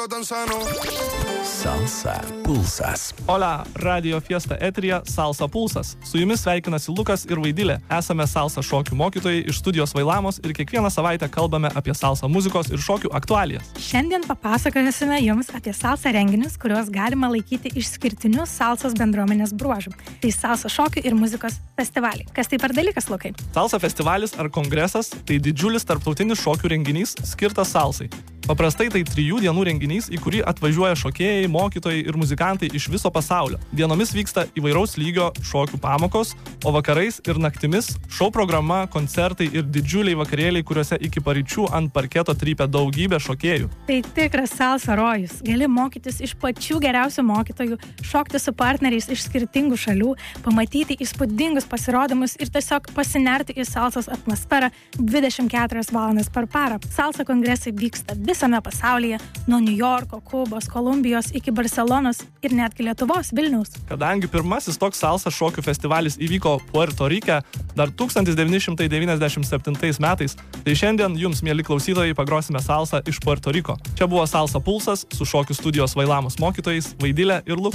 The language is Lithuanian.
Salsa pulsas. Hola, Radio Fiesta eteryje Salsa pulsas. Su jumis sveikinasi Lukas ir Vaidilė. Esame salsa šokių mokytojai iš studijos Vailamos ir kiekvieną savaitę kalbame apie salsa muzikos ir šokių aktualijas. Šiandien papasakosime jums apie salsa renginius, kuriuos galima laikyti išskirtiniu salsos bendruomenės bruožu. Tai salsa šokių ir muzikos festivaliai. Kas tai per dalykas, Lukai? Salsa festivalis ar kongresas tai didžiulis tarptautinis šokių renginys skirtas salsai. Paprastai tai 3 dienų renginys, į kurį atvažiuoja šokėjai, mokytojai ir muzikantai iš viso pasaulio. Dienomis vyksta įvairaus lygio šokių pamokos, o vakarais ir naktimis šou programa, koncertai ir didžiuliai vakarėliai, kuriuose iki paryčių ant parketo trypia daugybė šokėjų. Tai tikras salsa rojus. Gali mokytis iš pačių geriausių mokytojų, šokti su partneriais iš skirtingų šalių, pamatyti įspūdingus pasirodymus ir tiesiog pasinerti į salsos atmosferą 24 valandas per parą. Salsa kongresai vyksta visame pasaulyje, nuo New Yorko, Kubos, Kolumbijos iki Barcelonos ir netgi Lietuvos, Vilniaus. Kadangi pirmasis toks salsa šokių festivalis įvyko Puerto Rike dar 1997 metais, tai šiandien jums, mieli klausytojai, pagrosime salsą iš Puerto Riko. Čia buvo Salsa pulsas su šokių studijos Vailamos mokytojais Vaidilė ir Lukas.